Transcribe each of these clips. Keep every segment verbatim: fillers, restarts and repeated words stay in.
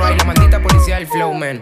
y la maldita policía del flow, man.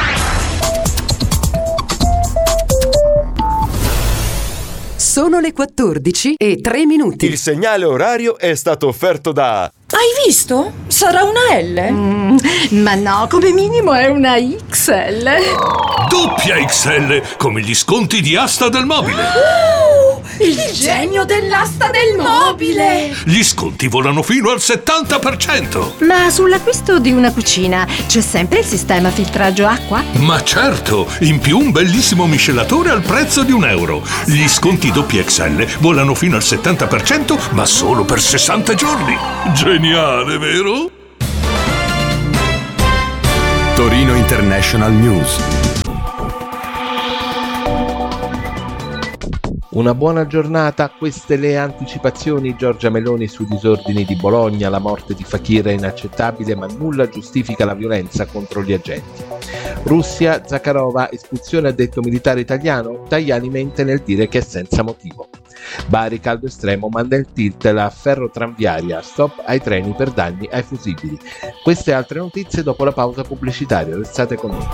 Sono le quattordici e tre minuti. Il segnale orario è stato offerto da... Hai visto? Sarà una L? Mm, ma no, come minimo è una X L. Doppia X L, come gli sconti di Asta del Mobile. Uh, il, il genio dell'asta del mobile. Gli sconti volano fino al settanta per cento. Ma sull'acquisto di una cucina c'è sempre il sistema filtraggio acqua? Ma certo, in più un bellissimo miscelatore al prezzo di un euro. Gli sconti doppia X L volano fino al settanta per cento, ma solo per sessanta giorni. Geniale, vero? Torino International News. Una buona giornata, queste le anticipazioni. Giorgia Meloni sui disordini di Bologna, la morte di Fakir è inaccettabile ma nulla giustifica la violenza contro gli agenti. Russia, Zakharova, espulsione a detto militare italiano, Tajani mente nel dire che è senza motivo. Bari, caldo estremo, manda il tilt la ferrotranviaria, stop ai treni per danni ai fusibili. Queste e altre notizie dopo la pausa pubblicitaria, restate con noi.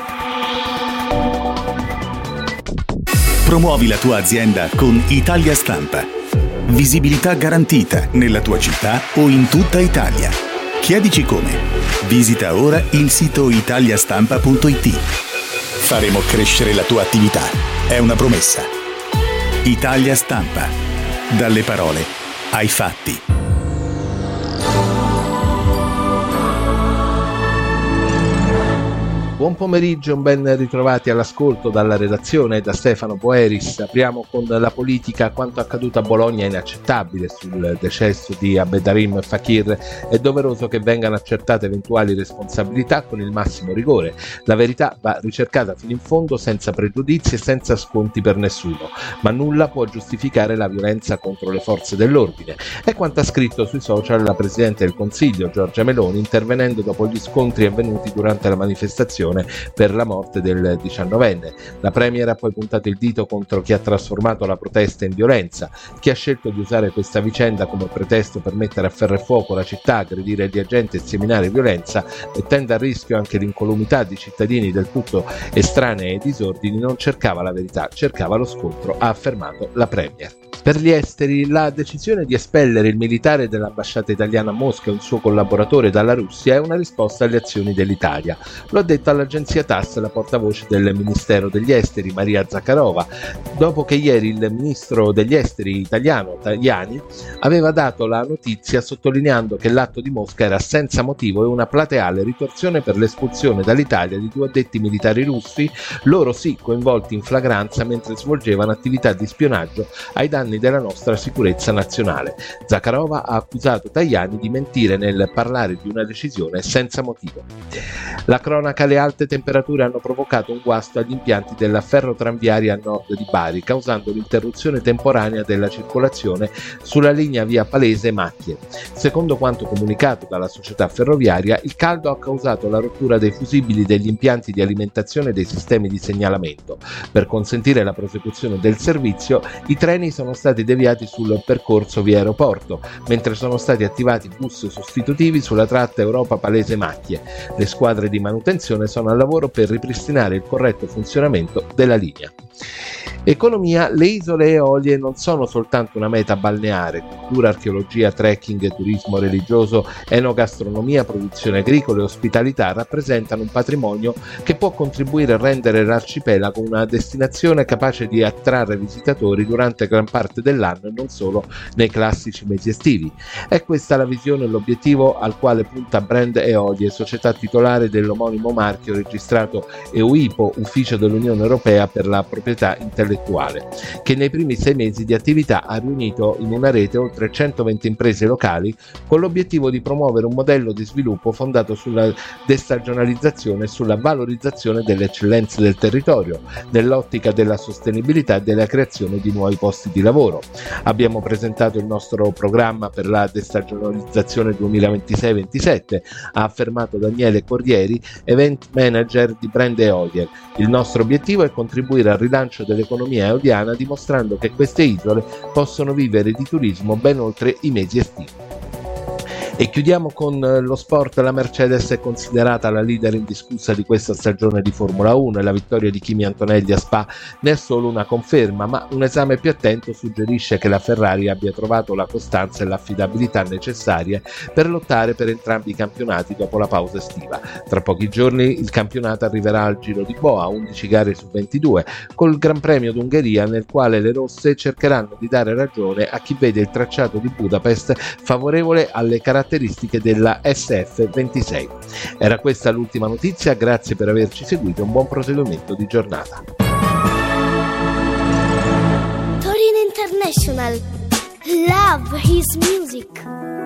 Promuovi la tua azienda con Italia Stampa. Visibilità garantita nella tua città o in tutta Italia. Chiedici come. Visita ora il sito italiastampa punto it. Faremo crescere la tua attività. È una promessa. Italia Stampa. Dalle parole ai fatti. Buon pomeriggio, ben ritrovati all'ascolto dalla redazione da Stefano Boeris. Apriamo con la politica. Quanto accaduto a Bologna è inaccettabile. Sul decesso di Abdedarim Fakir è doveroso che vengano accertate eventuali responsabilità con il massimo rigore. La verità va ricercata fino in fondo, senza pregiudizi e senza sconti per nessuno, ma nulla può giustificare la violenza contro le forze dell'ordine. È quanto ha scritto sui social la Presidente del Consiglio Giorgia Meloni, intervenendo dopo gli scontri avvenuti durante la manifestazione per la morte del diciannovenne. La Premier ha poi puntato il dito contro chi ha trasformato la protesta in violenza, chi ha scelto di usare questa vicenda come pretesto per mettere a ferro e fuoco la città, aggredire gli agenti e seminare violenza, mettendo a rischio anche l'incolumità di cittadini del tutto estranei ai disordini, non cercava la verità, cercava lo scontro, ha affermato la Premier. Per gli esteri, la decisione di espellere il militare dell'ambasciata italiana a Mosca e un suo collaboratore dalla Russia è una risposta alle azioni dell'Italia. Lo ha detto all'agenzia TASS la portavoce del Ministero degli Esteri, Maria Zakharova, dopo che ieri il ministro degli esteri italiano Tajani aveva dato la notizia sottolineando che l'atto di Mosca era senza motivo e una plateale ritorsione per l'espulsione dall'Italia di due addetti militari russi, loro sì coinvolti in flagranza mentre svolgevano attività di spionaggio ai danni della nostra sicurezza nazionale. Zakharova ha accusato Tajani di mentire nel parlare di una decisione senza motivo. La cronaca: le alte temperature hanno provocato un guasto agli impianti della ferrotranviaria a nord di Bari, causando l'interruzione temporanea della circolazione sulla linea via Palese-Macchie. Secondo quanto comunicato dalla società ferroviaria, il caldo ha causato la rottura dei fusibili degli impianti di alimentazione e dei sistemi di segnalamento. Per consentire la prosecuzione del servizio, i treni sono stati deviati sul percorso via aeroporto, mentre sono stati attivati bus sostitutivi sulla tratta Europa Palese-Macchie. Le squadre di manutenzione sono al lavoro per ripristinare il corretto funzionamento della linea. Economia: le isole Eolie non sono soltanto una meta balneare. Cultura, archeologia, trekking, turismo religioso, enogastronomia, produzioni agricole e ospitalità rappresentano un patrimonio che può contribuire a rendere l'arcipelago una destinazione capace di attrarre visitatori durante gran parte dell'anno e non solo nei classici mesi estivi. È questa la visione e l'obiettivo al quale punta Brand Eolie, società titolare dell'omonimo marchio registrato E U I P O, Ufficio dell'Unione Europea per la Proprietà Intellettuale, che nei primi sei mesi di attività ha riunito in una rete oltre centoventi imprese locali con l'obiettivo di promuovere un modello di sviluppo fondato sulla destagionalizzazione e sulla valorizzazione delle eccellenze del territorio, nell'ottica della sostenibilità e della creazione di nuovi posti di lavoro. Abbiamo presentato il nostro programma per la destagionalizzazione duemilaventisei ventisette, ha affermato Daniele Corrieri, event manager di Brand Eolie. Il nostro obiettivo è contribuire al rilancio dell'economia eoliana, dimostrando che queste isole possono vivere di turismo ben oltre i mesi estivi. E chiudiamo con lo sport. La Mercedes è considerata la leader indiscussa di questa stagione di Formula uno e la vittoria di Kimi Antonelli a Spa ne è solo una conferma, ma un esame più attento suggerisce che la Ferrari abbia trovato la costanza e l'affidabilità necessarie per lottare per entrambi i campionati dopo la pausa estiva. Tra pochi giorni il campionato arriverà al Giro di Boa, undici gare su ventidue, col Gran Premio d'Ungheria nel quale le rosse cercheranno di dare ragione a chi vede il tracciato di Budapest favorevole alle caratteristiche caratteristiche della S F ventisei. Era questa l'ultima notizia, grazie per averci seguito, un buon proseguimento di giornata. Torino International. Love his music.